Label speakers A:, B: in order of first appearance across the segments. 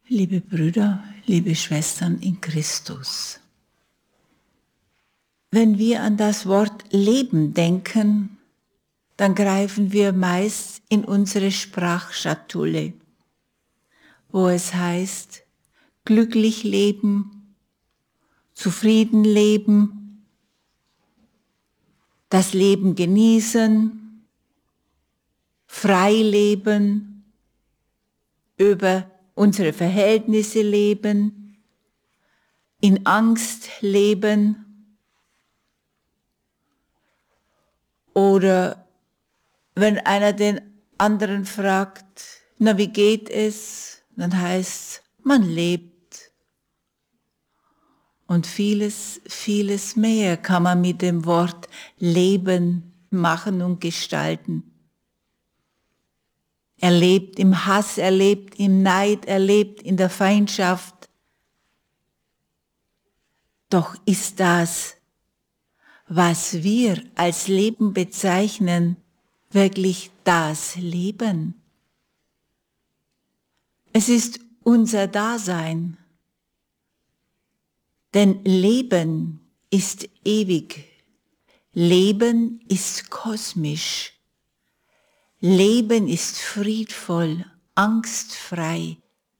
A: Liebe Brüder, liebe Schwestern in Christus, wenn wir an das Wort Leben denken, dann greifen wir meist in unsere Sprachschatulle, wo es heißt, glücklich leben, zufrieden leben, das Leben genießen, frei leben, über unsere Verhältnisse leben, in Angst leben oder wenn einer den anderen fragt, na wie geht es, dann heißt es, man lebt. Und vieles, vieles mehr kann man mit dem Wort Leben machen und gestalten. Er lebt im Hass, er lebt im Neid, er lebt in der Feindschaft. Doch ist das, was wir als Leben bezeichnen, wirklich das Leben? Es ist unser Dasein, denn Leben ist ewig, Leben ist kosmisch. Leben ist friedvoll, angstfrei.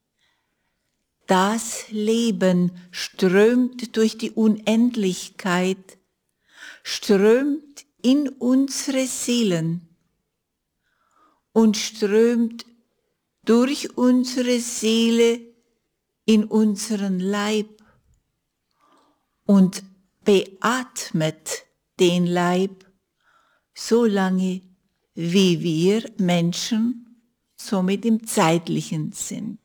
A: Das Leben strömt durch die Unendlichkeit, strömt in unsere Seelen und strömt durch unsere Seele in unseren Leib und beatmet den Leib so lange, wie wir Menschen somit im Zeitlichen sind.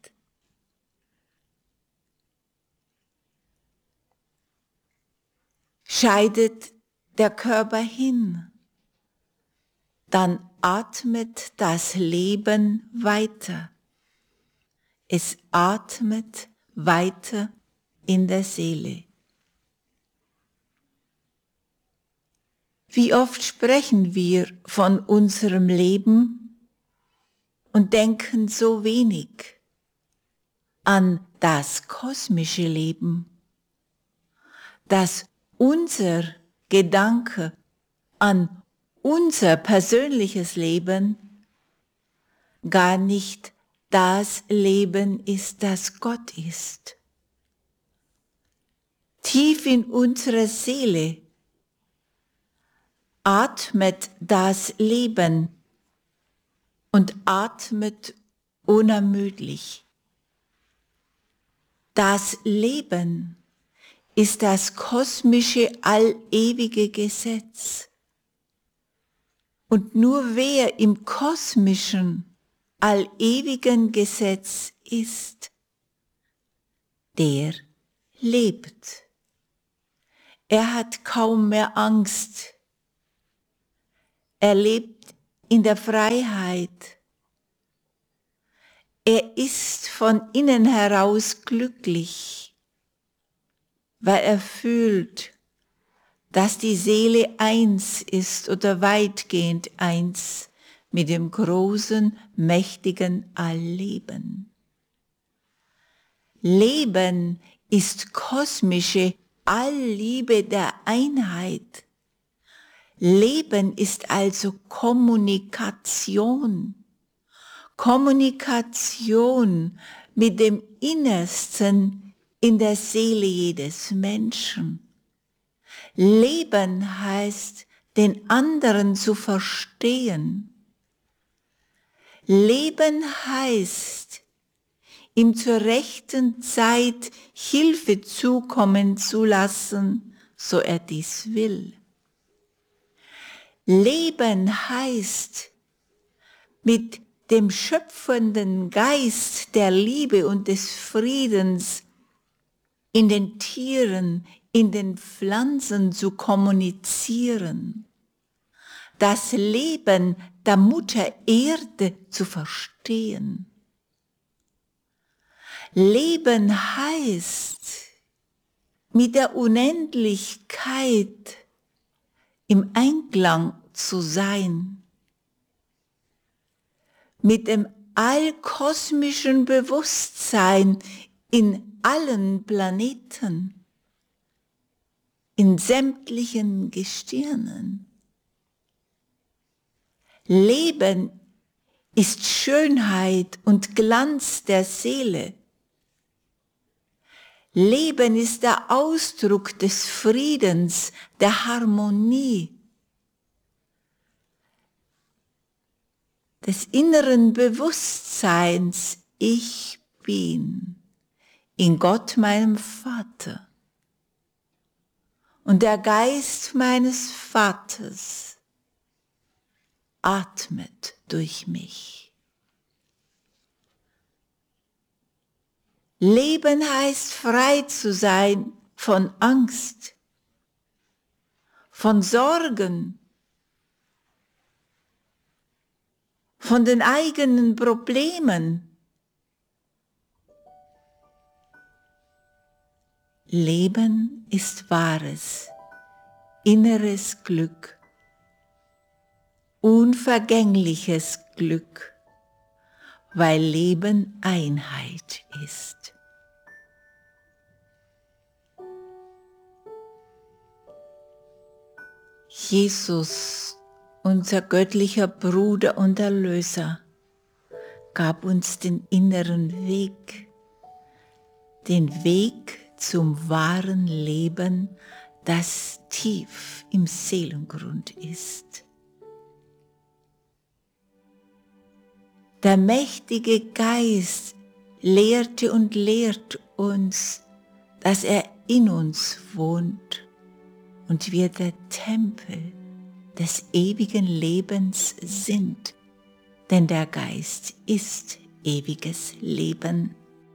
A: Scheidet der Körper hin, dann atmet das Leben weiter. Es atmet weiter in der Seele. Wie oft sprechen wir von unserem Leben und denken so wenig an das kosmische Leben, dass unser Gedanke an unser persönliches Leben gar nicht das Leben ist, das Gott ist. Tief in unserer Seele atmet das Leben und atmet unermüdlich. Das Leben ist das kosmische, allewige Gesetz. Und nur wer im kosmischen, allewigen Gesetz ist, der lebt. Er hat kaum mehr Angst. Er lebt in der Freiheit. Er ist von innen heraus glücklich, weil er fühlt, dass die Seele eins ist oder weitgehend eins mit dem großen, mächtigen Allleben. Leben ist kosmische Allliebe der Einheit. Leben ist also Kommunikation. Kommunikation mit dem Innersten in der Seele jedes Menschen. Leben heißt, den anderen zu verstehen. Leben heißt, ihm zur rechten Zeit Hilfe zukommen zu lassen, so er dies will. Leben heißt, mit dem schöpfenden Geist der Liebe und des Friedens in den Tieren, in den Pflanzen zu kommunizieren, das Leben der Mutter Erde zu verstehen. Leben heißt, mit der Unendlichkeit im Einklang zu sein, mit dem allkosmischen Bewusstsein in allen Planeten, in sämtlichen Gestirnen. Leben ist Schönheit und Glanz der Seele. Leben ist der Ausdruck des Friedens, der Harmonie, des inneren Bewusstseins, ich bin in Gott meinem Vater. Und der Geist meines Vaters atmet durch mich. Leben heißt frei zu sein von Angst, von Sorgen, von den eigenen Problemen. Leben ist wahres, inneres Glück, unvergängliches Glück, weil Leben Einheit ist. Jesus, unser göttlicher Bruder und Erlöser, gab uns den inneren Weg, den Weg zum wahren Leben, das tief im Seelengrund ist. Der mächtige Geist lehrte und lehrt uns, dass er in uns wohnt und wir der Tempel des ewigen Lebens sind, denn der Geist ist ewiges Leben.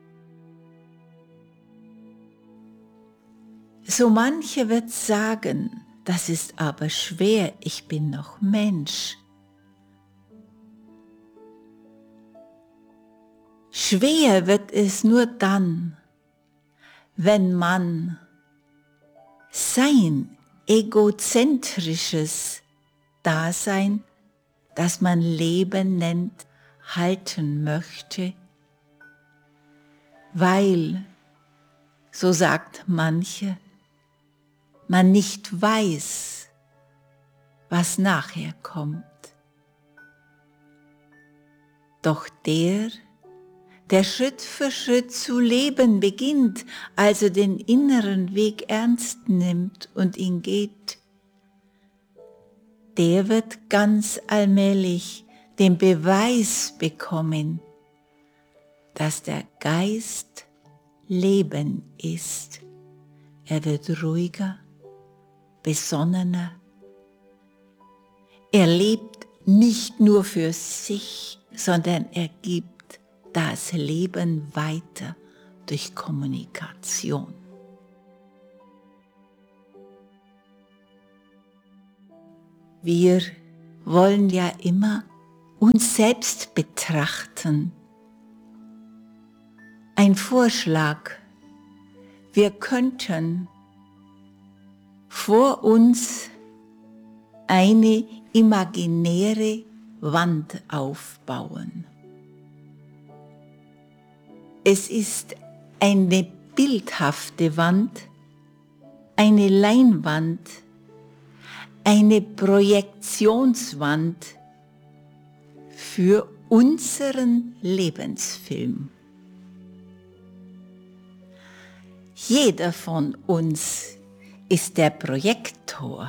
A: So manche wird sagen, das ist aber schwer, ich bin noch Mensch. Schwer wird es nur dann, wenn man sein egozentrisches Dasein, das man Leben nennt, halten möchte, weil, so sagt manche, man nicht weiß, was nachher kommt. Doch der Schritt für Schritt zu leben beginnt, also den inneren Weg ernst nimmt und ihn geht, der wird ganz allmählich den Beweis bekommen, dass der Geist Leben ist. Er wird ruhiger, besonnener. Er lebt nicht nur für sich, sondern er gibt das Leben weiter durch Kommunikation. Wir wollen ja immer uns selbst betrachten. Ein Vorschlag: Wir könnten vor uns eine imaginäre Wand aufbauen. Es ist eine bildhafte Wand, eine Leinwand, eine Projektionswand für unseren Lebensfilm. Jeder von uns ist der Projektor,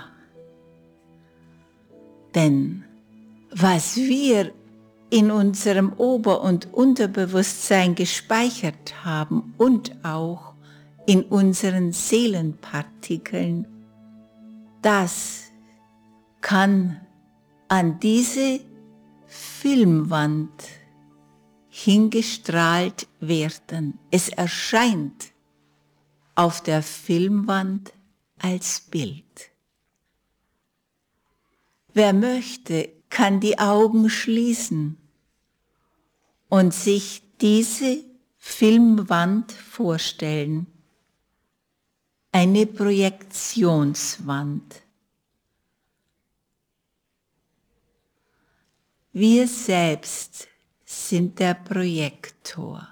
A: denn was wir in unserem Ober- und Unterbewusstsein gespeichert haben und auch in unseren Seelenpartikeln, das kann an diese Filmwand hingestrahlt werden. Es erscheint auf der Filmwand als Bild. Wer möchte, kann die Augen schließen und sich diese Filmwand vorstellen. Eine Projektionswand. Wir selbst sind der Projektor.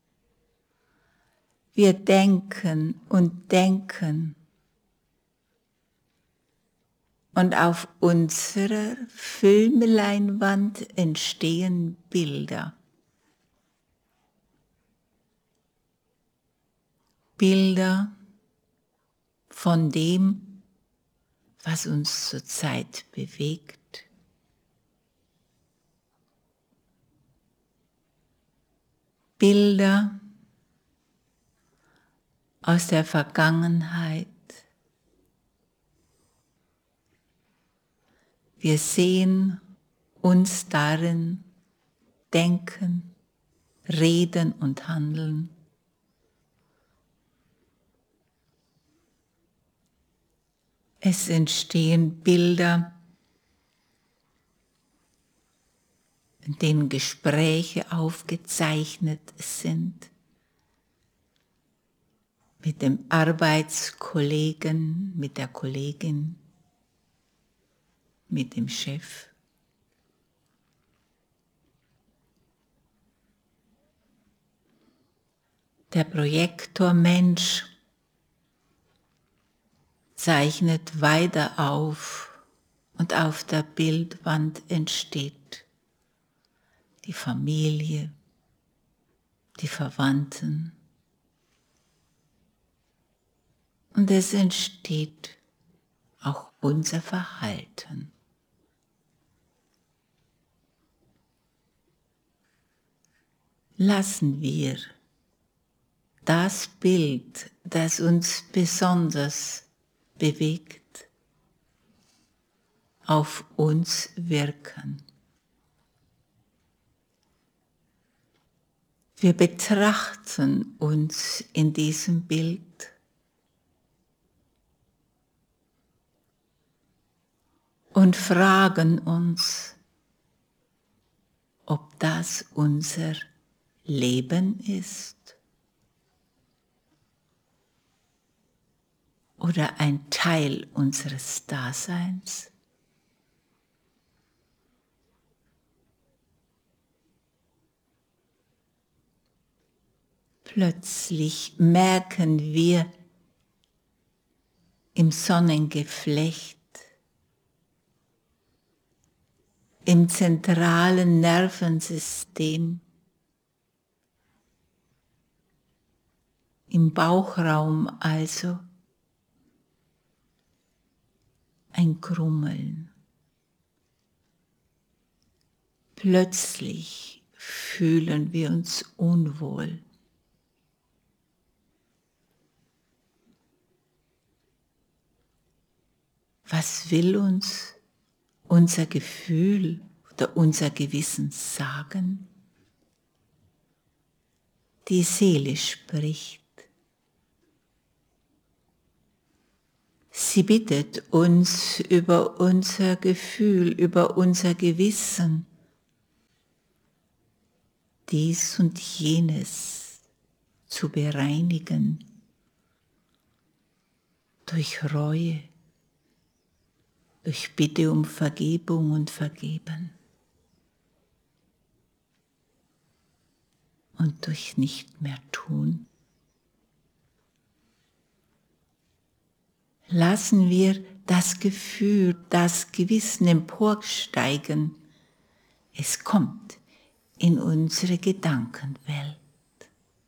A: Wir denken und denken. Und auf unserer Filmleinwand entstehen Bilder. Bilder von dem, was uns zurzeit bewegt. Bilder aus der Vergangenheit. Wir sehen uns darin denken, reden und handeln. Es entstehen Bilder, in denen Gespräche aufgezeichnet sind, mit dem Arbeitskollegen, mit der Kollegin, mit dem Chef. Der Projektor Mensch zeichnet weiter auf und auf der Bildwand entsteht die Familie, die Verwandten und es entsteht auch unser Verhalten. Lassen wir das Bild, das uns besonders bewegt, auf uns wirken. Wir betrachten uns in diesem Bild und fragen uns, ob das unser Leben ist oder ein Teil unseres Daseins. Plötzlich merken wir im Sonnengeflecht, im zentralen Nervensystem, im Bauchraum also, ein Krummeln. Plötzlich fühlen wir uns unwohl. Was will uns unser Gefühl oder unser Gewissen sagen? Die Seele spricht. Sie bittet uns über unser Gefühl, über unser Gewissen, dies und jenes zu bereinigen durch Reue, durch Bitte um Vergebung und Vergeben und durch nicht mehr tun. Lassen wir das Gefühl, das Gewissen emporsteigen. Es kommt in unsere Gedankenwelt.